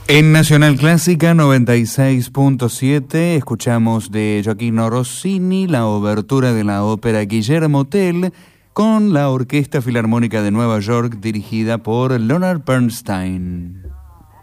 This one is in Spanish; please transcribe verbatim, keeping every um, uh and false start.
En Nacional Clásica noventa y seis punto siete escuchamos de Gioachino Rossini la obertura de la ópera Guillermo Tell con la Orquesta Filarmónica de Nueva York dirigida por Leonard Bernstein.